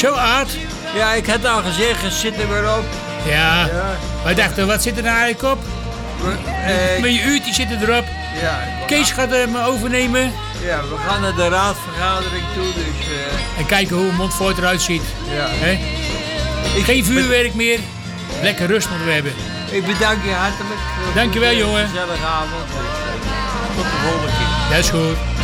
Zo Aad. Ja, ik had al gezegd, het zit er weer op. Ja. Wij dachten, wat zit er nou eigenlijk op? Met je uurtje zit er erop. Ja. Kees gaat hem overnemen. Ja, we gaan naar de raadsvergadering toe, dus... En kijken hoe Montfort eruit ziet. Ja. Hè? Geen vuurwerk meer. Lekker rust moeten we hebben. Ik bedank je hartelijk. Dankjewel, voor jongen. Gezellige avond. Tot de volgende keer. Dat is goed.